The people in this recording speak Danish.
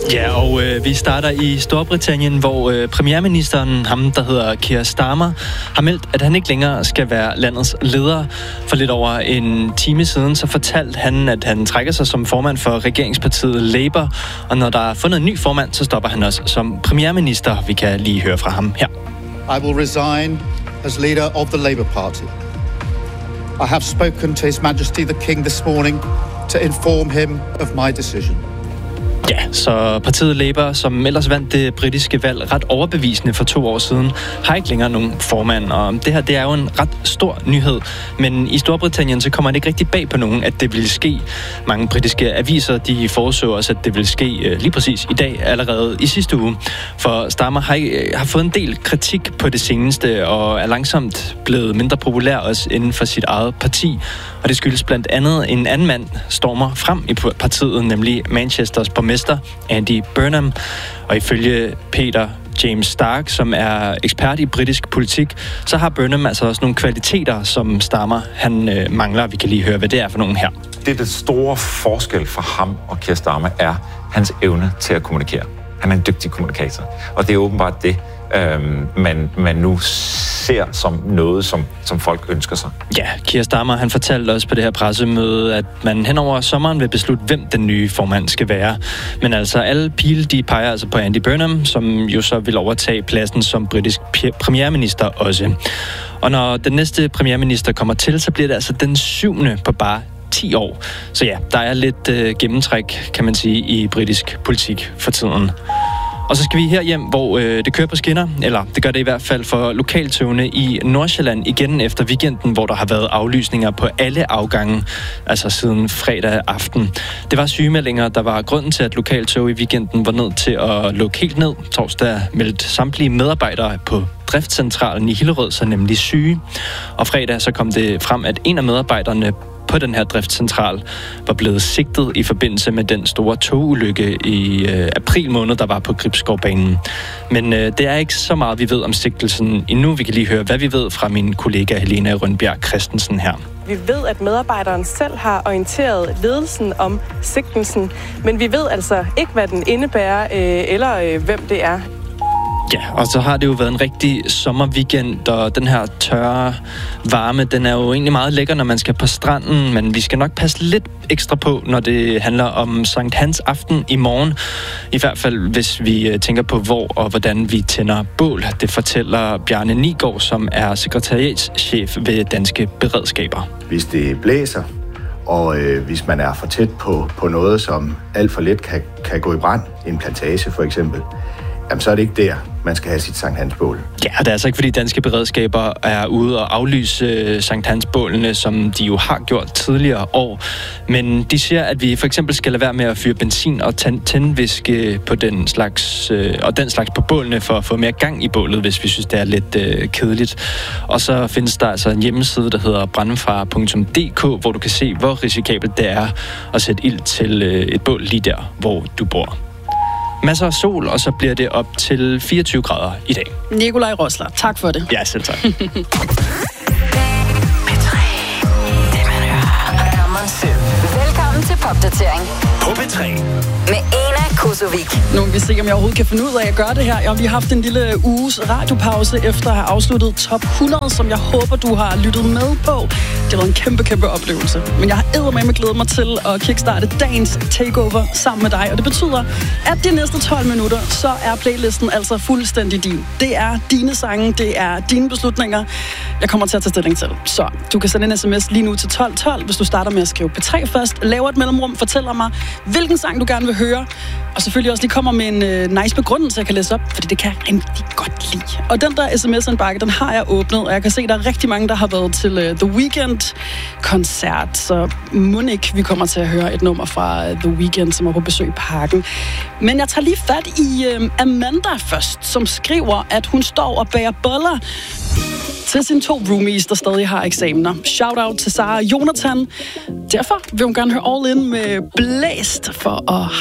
Ja, og vi starter i Storbritannien, hvor premierministeren, ham der hedder Keir Starmer, har meldt, at han ikke længere skal være landets leder. For lidt over en time siden, så fortalte han, at han trækker sig som formand for regeringspartiet Labour. Og når der er fundet en ny formand, så stopper han også som premierminister. Vi kan lige høre fra ham her. I will resign as leader of the Labour Party. I have spoken to His Majesty the King this morning to inform him of my decision. Ja, så partiet Labour, som ellers vandt det britiske valg ret overbevisende for 2 år siden, har ikke længere nogen formand, og det her, det er jo en ret stor nyhed. Men i Storbritannien, så kommer det ikke rigtig bag på nogen, at det vil ske. Mange britiske aviser, de foreså også, at det vil ske lige præcis i dag, allerede i sidste uge. For Starmer har fået en del kritik på det seneste, og er langsomt blevet mindre populær også inden for sit eget parti. Og det skyldes blandt andet en anden mand stormer frem i partiet, nemlig Manchesters borgmester Andy Burnham. Og ifølge Peter James Stark, som er ekspert i britisk politik, så har Burnham altså også nogle kvaliteter, som Starmer han mangler. Vi kan lige høre, hvad det er for nogen her. Det store forskel for ham og Keir Starmer er hans evne til at kommunikere. Han er en dygtig kommunikator, og det er åbenbart det, man nu ser som noget, som folk ønsker sig. Ja, Keir Starmer, han fortalte også på det her pressemøde, at man hen over sommeren vil beslutte, hvem den nye formand skal være. Men altså, alle pile, de peger altså på Andy Burnham, som jo så vil overtage pladsen som britisk premierminister også. Og når den næste premierminister kommer til, så bliver det altså den 7. på bare 10 år. Så ja, der er lidt gennemtræk, kan man sige, i britisk politik for tiden. Og så skal vi her hjem, hvor det kører på skinner, eller det gør det i hvert fald for lokaltogene i Nordsjælland igen efter weekenden, hvor der har været aflysninger på alle afgange, altså siden fredag aften. Det var sygemeldinger, der var grunden til, at lokaltog i weekenden var nødt til at lukke helt ned. Torsdag meldte samtlige medarbejdere på driftscentralen i Hillerød sig nemlig syge. Og fredag så kom det frem, at en af medarbejderne på den her driftscentral var blevet sigtet i forbindelse med den store togulykke i april måned, der var på Gribskovbanen. Men det er ikke så meget, vi ved om sigtelsen endnu. Vi kan lige høre, hvad vi ved fra min kollega Helena Rønbjerg Christensen her. Vi ved, at medarbejderen selv har orienteret ledelsen om sigtelsen, men vi ved altså ikke, hvad den indebærer, eller hvem det er. Ja, og så har det jo været en rigtig sommerweekend, og den her tørre varme, den er jo egentlig meget lækker, når man skal på stranden, men vi skal nok passe lidt ekstra på, når det handler om Sankt Hans aften i morgen. I hvert fald, hvis vi tænker på, hvor og hvordan vi tænder bål. Det fortæller Bjarne Nigård, som er sekretariatschef ved Danske Beredskaber. Hvis det blæser, og hvis man er for tæt på noget, som alt for let kan gå i brand, en plantage for eksempel, jamen så er det ikke der, man skal have sit Sankt Hans-bål. Ja, det er altså ikke, fordi Danske Beredskaber er ude og aflyse Sankt Hans-bålene, som de jo har gjort tidligere år. Men de siger, at vi for eksempel skal lade være med at fyre benzin og tændvæske på den slags på bålene, for at få mere gang i bålet, hvis vi synes, det er lidt kedeligt. Og så findes der altså en hjemmeside, der hedder brandfare.dk, hvor du kan se, hvor risikabelt det er at sætte ild til et bål lige der, hvor du bor. Masser af sol, og så bliver det op til 24 grader i dag. Nikolaj Rosler, tak for det. Ja, selv tak. Velkommen til Popdatering på P3 med Ena Kosovik. Nu vil vi se, om jeg overhovedet kan finde ud af at gøre det her. Jeg har lige haft en lille uges radiopause efter at have afsluttet top 100, som jeg håber, du har lyttet med på. Det har været en kæmpe oplevelse. Men jeg har eddermame glædet mig til at kickstarte dagens takeover sammen med dig. Og det betyder, at de næste 12 minutter, så er playlisten altså fuldstændig din. Det er dine sange, det er dine beslutninger, jeg kommer til at tage stilling til. Så du kan sende en sms lige nu til 1212, hvis du starter med at skrive P3 først, laver et mellemrum, fortæller mig, hvilken sang du gerne vil høre, og selvfølgelig også lige kommer med en nice begrundelse, jeg kan læse op, fordi det kan jeg rigtig godt lide. Og den der sms-indbakke, den har jeg åbnet, og jeg kan se, at der er rigtig mange, der har været til The Weeknd-koncert, så må ikke, vi kommer til at høre et nummer fra The Weeknd, som er på besøg i Parken. Men jeg tager lige fat i Amanda først, som skriver, at hun står og bager boller til sine 2 roomies, der stadig har eksamener. Shout-out til Sara og Jonathan. Derfor vil hun gerne høre All In med Blæst for at